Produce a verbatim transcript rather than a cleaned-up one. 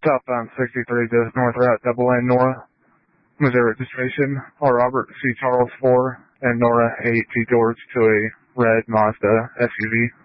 Southbound sixty-three to North Route Double N Nora, Missouri registration, R. Robert C. Charles four, and Nora A. T. George to a red Mazda S U V.